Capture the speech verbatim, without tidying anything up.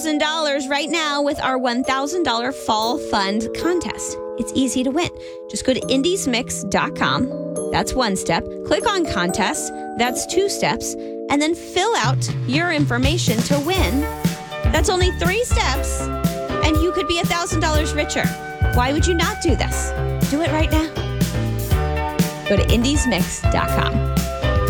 thousand dollars right now with our one thousand dollars Fall Fund contest. It's easy to win. Just go to indies mix dot com. That's one step. Click on contest. That's two steps. And then fill out your information to win. That's only three steps. And you could be one thousand dollars richer. Why would you not do this? Do it right now. Go to indies mix dot com.